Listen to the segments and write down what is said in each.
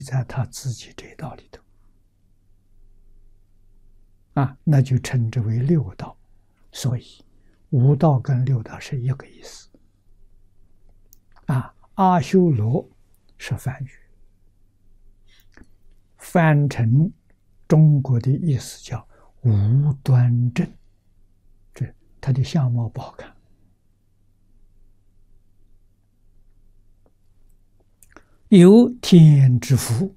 在他自己这一道里头那就称之为六道。所以五道跟六道是一个意思阿修罗是梵语，翻成中国的意思叫无端正，这他的相貌不好看。有天之福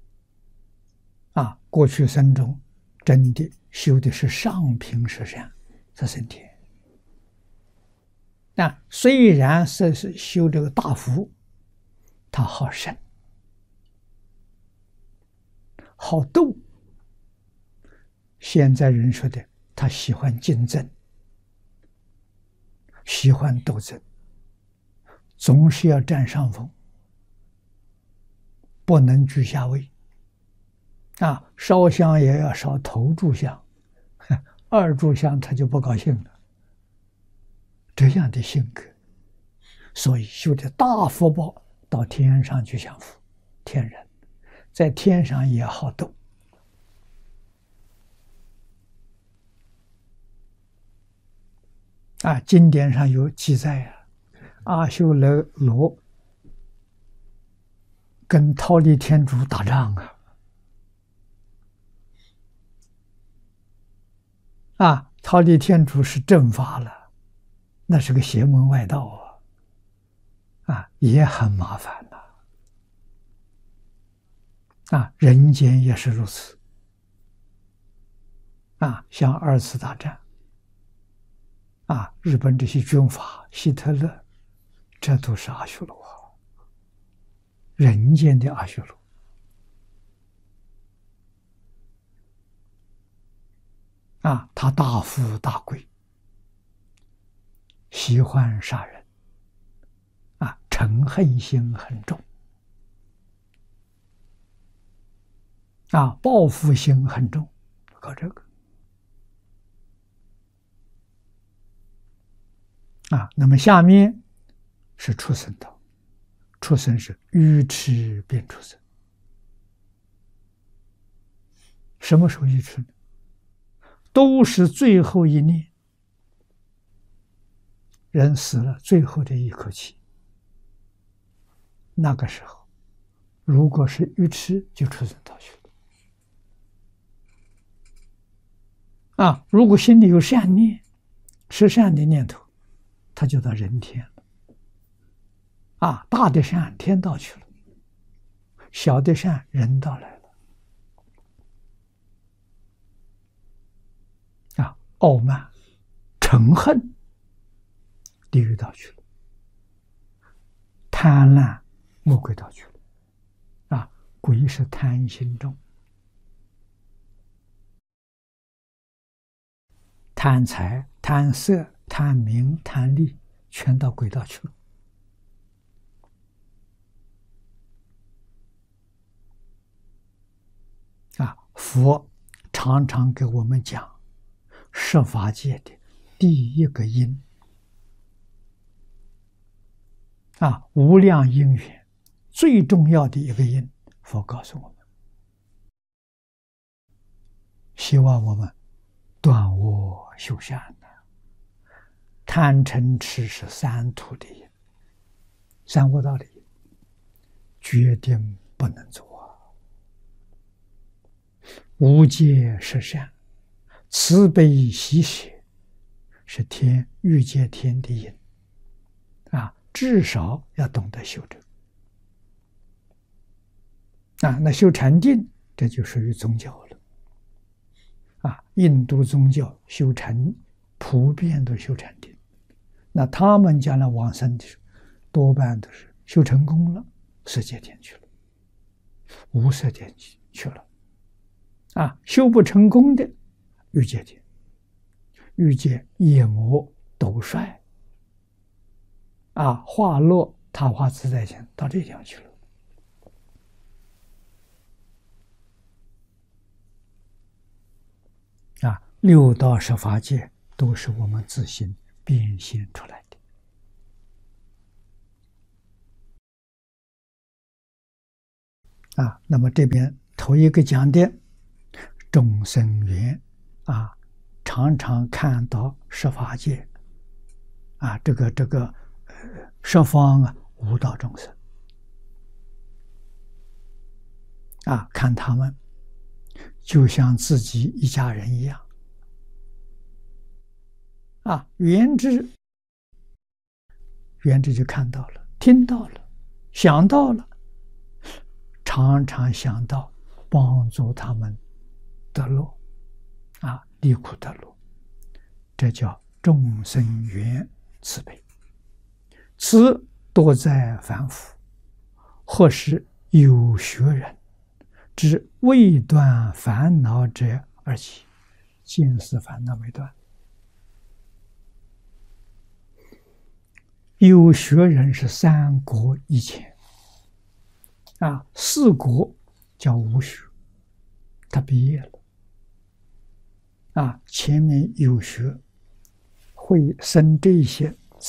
过去生中真的修的是上品十善，才升天。虽然是修这个大福，他好胜，好斗。现在人说的，他喜欢竞争，喜欢斗争，总是要占上风，不能居下位。烧香也要烧头炷香，二炷香他就不高兴了。这样的性格，所以修的大福报到天上去享福，天人在天上也好斗。经典上有记载阿修罗跟忉利天竺打仗忉利天竺是正法了，那是个邪门外道也很麻烦人间也是如此像二次大战日本这些军阀希特勒，这都是阿修罗，人间的阿修罗他大富大贵，喜欢杀人嗔恨心很重报复心很重，搞这个那么下面是畜生道，畜生是愚痴变畜生。什么时候愚痴呢？都是最后一念，人死了最后的一口气，那个时候如果是愚痴，就畜生道去了如果心里有善念，是善的念头，他就到人天了大的善天道去了，小的善人道来了傲慢嗔恨地狱道去了，贪婪魔鬼道去了鬼是贪心重，贪财贪色贪名贪利，全到鬼道去了佛常常给我们讲十法界的第一个因无量因缘最重要的一个因，佛告诉我们，希望我们断恶修善贪嗔痴是三途的因，三恶道的因，决定不能做无戒是善，慈悲喜舍是天欲界天的因至少要懂得修这个那修禅定，这就属于宗教了印度宗教修禅普遍都修禅定，那他们将来往生的时候多半都是修成功了，色界天去了，无色天去了修不成功的欲界天，欲界夜魔斗帅化落他化自在天，到这地方去了六道十法界都是我们自心变现出来的那么这边头一个讲的众生缘常常看到十法界这个十方五道众生看他们就像自己一家人一样缘知就看到了，听到了，想到了，常常想到帮助他们得乐离苦得乐，这叫众生缘慈悲。此多在凡夫，或是有学人之未断烦恼者而起，见思烦恼未断。有学人是三国以前四国叫无学，他毕业了前面有学会生这些